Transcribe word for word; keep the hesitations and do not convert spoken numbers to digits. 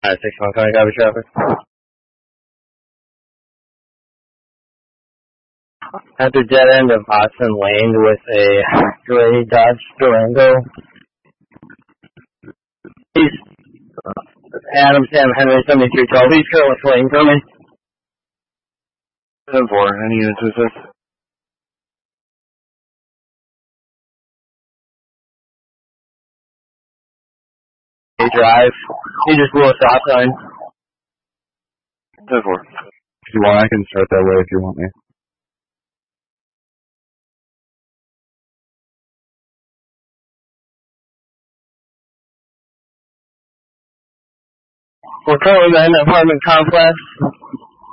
Alright, six one, coming, copy traffic. At the dead end of Austin Lane with a gray Dodge Durango. He's Adam Sam Henry seventy-three twelve. He's currently fleeing from me. ten four, any units with this? He drive. He just blew a stop sign. ten four. If you want, I can start that way if you want me. We're currently in an apartment complex.